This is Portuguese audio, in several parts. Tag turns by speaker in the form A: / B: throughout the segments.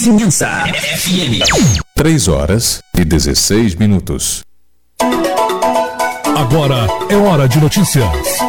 A: Vizinhança FM.
B: 3h16.
C: Agora é hora de notícias.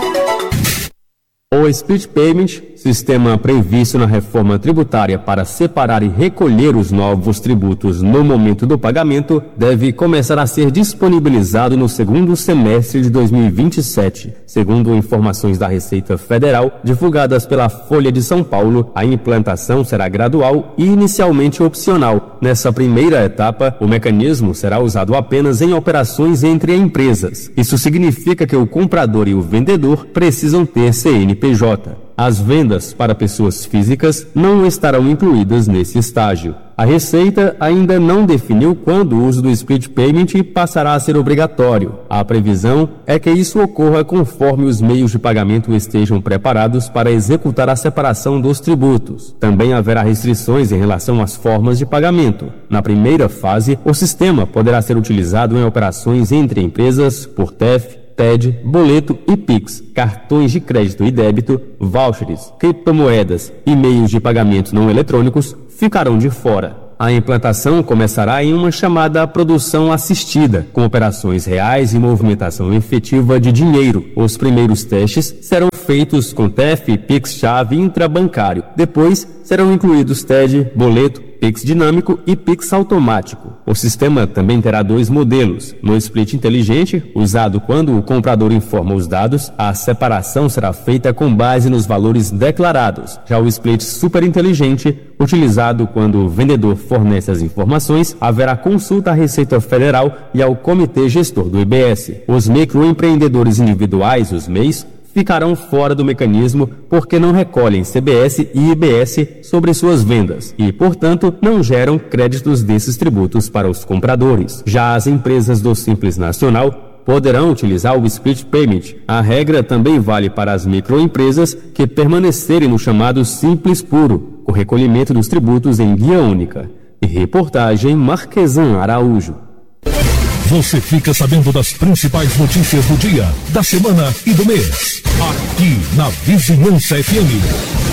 D: O Split Payment, sistema previsto na reforma tributária para separar e recolher os novos tributos no momento do pagamento, deve começar a ser disponibilizado no segundo semestre de 2027. Segundo informações da Receita Federal, divulgadas pela Folha de São Paulo, a implantação será gradual e inicialmente opcional. Nessa primeira etapa, o mecanismo será usado apenas em operações entre empresas. Isso significa que o comprador e o vendedor precisam ter CNPJ. As vendas para pessoas físicas não estarão incluídas nesse estágio. A Receita ainda não definiu quando o uso do Split Payment passará a ser obrigatório. A previsão é que isso ocorra conforme os meios de pagamento estejam preparados para executar a separação dos tributos. Também haverá restrições em relação às formas de pagamento. Na primeira fase, o sistema poderá ser utilizado em operações entre empresas por TEF, TED, boleto e Pix, cartões de crédito e débito, vouchers, criptomoedas e meios de pagamento não eletrônicos ficarão de fora. A implantação começará em uma chamada produção assistida, com operações reais e movimentação efetiva de dinheiro. Os primeiros testes serão feitos com TEF, Pix-chave intrabancário. Depois serão incluídos TED, boleto, Pix dinâmico e Pix automático. O sistema também terá 2 modelos. No Split inteligente, usado quando o comprador informa os dados, a separação será feita com base nos valores declarados. Já o Split super inteligente, utilizado quando o vendedor fornece as informações, haverá consulta à Receita Federal e ao Comitê Gestor do IBS. Os microempreendedores individuais, os MEIs, ficarão fora do mecanismo porque não recolhem CBS e IBS sobre suas vendas e, portanto, não geram créditos desses tributos para os compradores. Já as empresas do Simples Nacional poderão utilizar o Split Payment. A regra também vale para as microempresas que permanecerem no chamado Simples Puro, com recolhimento dos tributos em guia única. E reportagem Marquesan Araújo.
C: Você fica sabendo das principais notícias do dia, da semana e do mês. Aqui na Vizinhança FM.